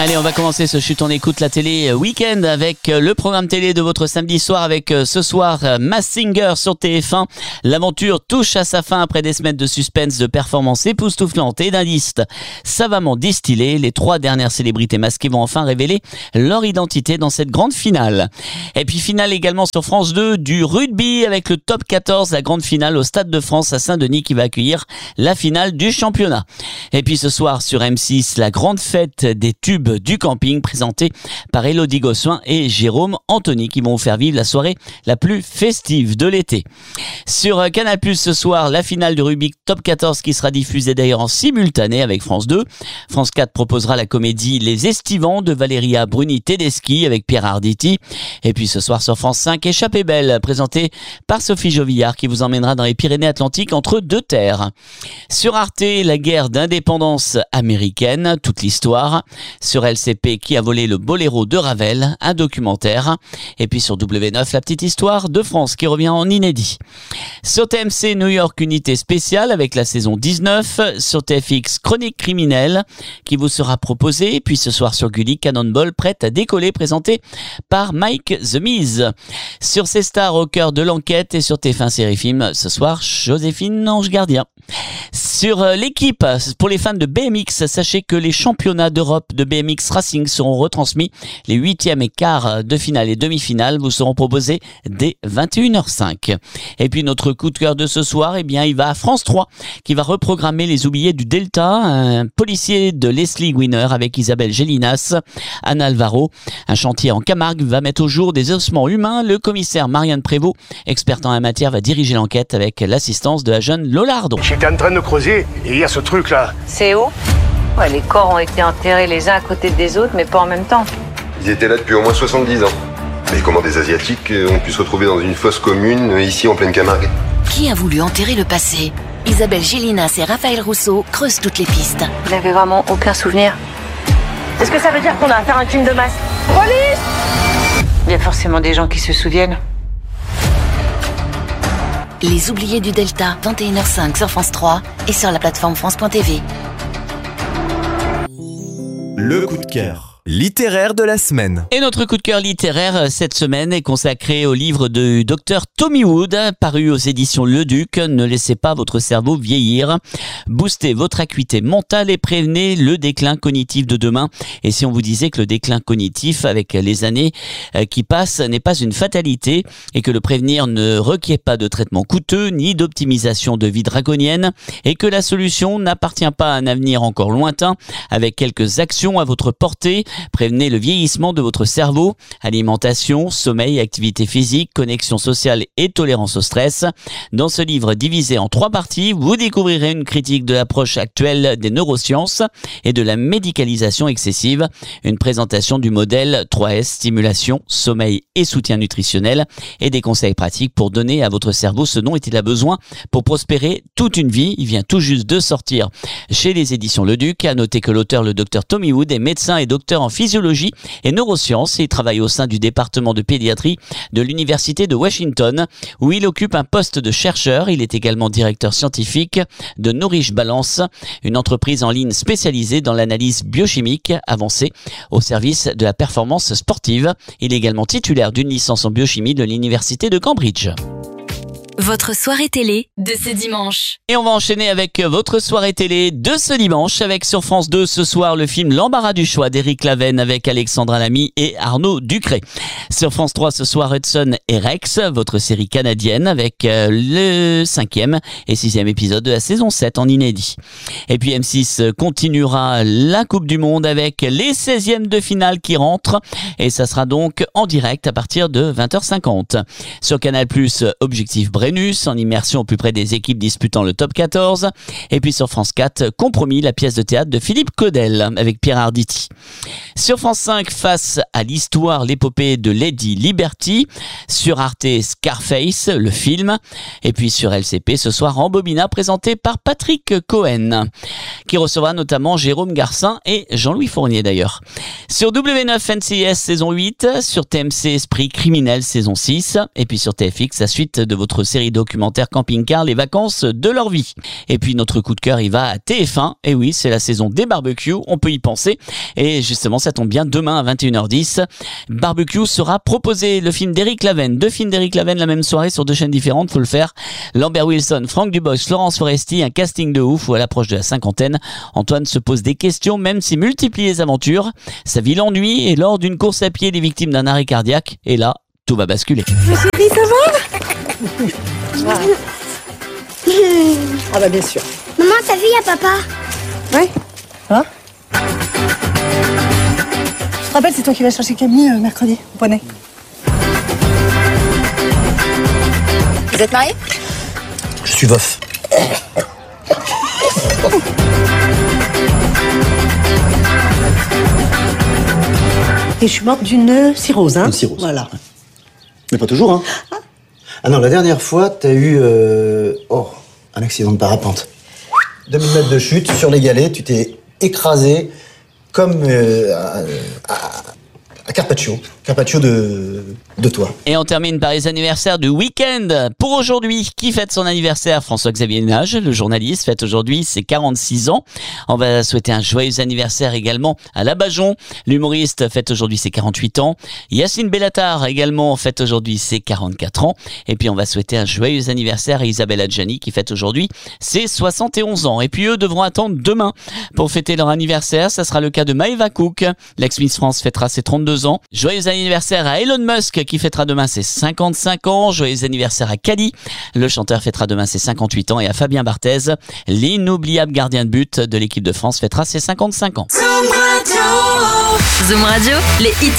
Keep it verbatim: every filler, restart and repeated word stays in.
Allez, on va commencer ce chute en écoute la télé week-end avec le programme télé de votre samedi soir avec ce soir Masked Singer sur T F un. L'aventure touche à sa fin après des semaines de suspense, de performances époustouflantes et d'indices savamment distillés. Les trois dernières célébrités masquées vont enfin révéler leur identité dans cette grande finale. Et puis finale également sur France deux du rugby avec le top quatorze, la grande finale au Stade de France à Saint-Denis qui va accueillir la finale du championnat. Et puis ce soir sur M six, la grande fête des tubes du camping présentée par Élodie Gossuin et Jérôme Anthony qui vont vous faire vivre la soirée la plus festive de l'été. Sur Canal plus, ce soir, la finale du rugby top quatorze qui sera diffusée d'ailleurs en simultané avec France deux. France quatre proposera la comédie Les Estivants de Valéria Bruni-Tedeschi avec Pierre Arditi. Et puis ce soir sur France cinq, Échappée belle, présentée par Sophie Jovillard qui vous emmènera dans les Pyrénées-Atlantiques entre deux terres. Sur Arte, la guerre d'indépendance américaine, toute l'histoire. Sur L C P, Qui a volé le boléro de Ravel, un documentaire. Et puis sur W neuf, la petite histoire de France qui revient en inédit. Sur T M C, New York, unité spéciale avec la saison dix-neuf. Sur T F X, Chronique criminelle qui vous sera proposée. Et puis ce soir sur Gulli, Cannonball prête à décoller, présenté par Mike The Miz. Sur C Star, au cœur de l'enquête. Et sur T F un Série Film, ce soir, Joséphine Ange Gardien. Sur l'équipe, pour les fans de B M X, sachez que les championnats d'Europe de B M X Racing seront retransmis. Les huitièmes et quarts de finale et demi-finale vous seront proposés dès vingt et une heures cinq. Et puis notre coup de cœur de ce soir, eh bien, il va à France trois qui va reprogrammer Les Oubliés du Delta, un policier de Leslie Winner avec Isabelle Gélinas, Anna Alvaro. Un chantier en Camargue va mettre au jour des ossements humains. Le commissaire Marianne Prévost, experte en la matière, va diriger l'enquête avec l'assistance de la jeune Lola Ardon. J'étais en train de creuser et il y a ce truc là. C'est où? Ouais, les corps ont été enterrés les uns à côté des autres, mais pas en même temps. Ils étaient là depuis au moins soixante-dix ans. Mais comment des Asiatiques ont pu se retrouver dans une fosse commune, ici en pleine Camargue? Qui a voulu enterrer le passé? Isabelle Gélinas et Raphaël Rousseau creusent toutes les pistes. Vous n'avez vraiment aucun souvenir? Est-ce que ça veut dire qu'on a affaire à un crime de masse? Police! Il y a forcément des gens qui se souviennent. Les Oubliés du Delta, vingt et une heures cinq sur France trois et sur la plateforme France point T V. Le coup de cœur littéraire de la semaine. Et notre coup de cœur littéraire cette semaine est consacré au livre du docteur Tommy Wood, paru aux éditions Le Duc. Ne laissez pas votre cerveau vieillir. Boostez votre acuité mentale et prévenez le déclin cognitif de demain. Et si on vous disait que le déclin cognitif avec les années qui passent n'est pas une fatalité et que le prévenir ne requiert pas de traitement coûteux ni d'optimisation de vie draconienne et que la solution n'appartient pas à un avenir encore lointain avec quelques actions à votre portée. Prévenez le vieillissement de votre cerveau, alimentation, sommeil, activité physique, connexion sociale et tolérance au stress. Dans ce livre divisé en trois parties, vous découvrirez une critique de l'approche actuelle des neurosciences et de la médicalisation excessive, une présentation du modèle trois S, stimulation, sommeil et soutien nutritionnel, et des conseils pratiques pour donner à votre cerveau ce dont il a besoin pour prospérer toute une vie. Il vient tout juste de sortir chez les éditions Le Duc. À noter que l'auteur, le docteur Tommy Wood, est médecin et docteur en physiologie et neurosciences et il travaille au sein du département de pédiatrie de l'université de Washington où il occupe un poste de chercheur. Il est également directeur scientifique de Nourish Balance, une entreprise en ligne spécialisée dans l'analyse biochimique avancée au service de la performance sportive. Il est également titulaire d'une licence en biochimie de l'université de Cambridge. Votre soirée télé de ce dimanche. Et on va enchaîner avec votre soirée télé de ce dimanche avec sur France deux ce soir le film L'embarras du choix d'Éric Laven avec Alexandra Lamy et Arnaud Ducré. Sur France trois ce soir Hudson et Rex, votre série canadienne avec le cinquième et sixième épisode de la saison sept en inédit. Et puis M six continuera la Coupe du Monde avec les seizièmes de finale qui rentrent et ça sera donc en direct à partir de vingt heures cinquante. Sur Canal plus, Objectif Brennus en immersion au plus près des équipes disputant le top quatorze. Et puis sur France quatre, Compromis, la pièce de théâtre de Philippe Claudel avec Pierre Arditi. Sur France cinq, Face à l'histoire, l'épopée de Lady Liberty. Sur Arte, Scarface, le film. Et puis sur L C P, ce soir, Rambobina, présenté par Patrick Cohen, qui recevra notamment Jérôme Garcin et Jean-Louis Fournier d'ailleurs. Sur W neuf, N C I S saison huit. Sur T M C, Esprit criminel saison six. Et puis sur T F X, la suite de votre série série documentaire camping-car Les vacances de leur vie. Et puis notre coup de cœur, il va à T F un. Et oui, c'est la saison des barbecues, on peut y penser. Et justement, ça tombe bien, demain à vingt et une heures dix, Barbecue sera proposé. Le film d'Éric Laven, deux films d'Éric Laven la même soirée sur deux chaînes différentes, faut le faire. Lambert Wilson, Franck Dubosc, Florence Foresti, un casting de ouf où à l'approche de la cinquantaine, Antoine se pose des questions, même s'il multiplie les aventures. Sa vie l'ennuie et lors d'une course à pied, il est victime d'un arrêt cardiaque. Et là, tout va basculer. Ma chérie, ça va? Ah bah bien sûr. Maman, t'as vu, y'a papa? Ouais. Hein? Je te rappelle, c'est toi qui vas chercher Camille euh, mercredi, au poney. Vous êtes mariés? Je suis veuf. Et je suis morte d'une cirrhose, hein? Une cirrhose. Voilà. Mais pas toujours, hein. Ah non, la dernière fois, t'as eu euh, oh, un accident de parapente. deux mille mètres de chute sur les galets, tu t'es écrasé comme euh, à, à, à Carpaccio. Carpaccio de, de toi. Et on termine par les anniversaires du week-end. Pour aujourd'hui, qui fête son anniversaire? François-Xavier Nage, le journaliste, fête aujourd'hui ses quarante-six ans. On va souhaiter un joyeux anniversaire également à Labajon. L'humoriste fête aujourd'hui ses quarante-huit ans. Yacine Bellatar également fête aujourd'hui ses quarante-quatre ans. Et puis on va souhaiter un joyeux anniversaire à Isabelle Adjani qui fête aujourd'hui ses soixante et onze ans. Et puis eux devront attendre demain pour fêter leur anniversaire. Ça sera le cas de Maëva Cook. L'ex-Miss France fêtera ses trente-deux ans. Joyeux anniversaire à Elon Musk qui fêtera demain ses cinquante-cinq ans. Joyeux anniversaire à Kali. Le chanteur fêtera demain ses cinquante-huit ans. Et à Fabien Barthez, l'inoubliable gardien de but de l'équipe de France, fêtera ses cinquante-cinq ans. Zoom Radio, les hits